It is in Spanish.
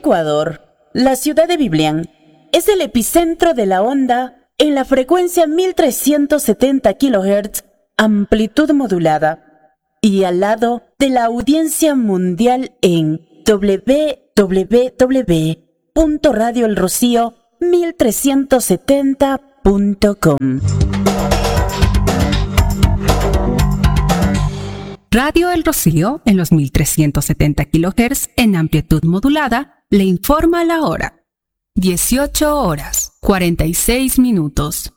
Ecuador, la ciudad de Biblián es el epicentro de la onda en la frecuencia 1370 kHz, amplitud modulada, y al lado de la audiencia mundial en www.radioelrocío1370.com. Radio El Rocío, en los 1370 kHz en amplitud modulada, le informa la hora. 18 horas, 46 minutos.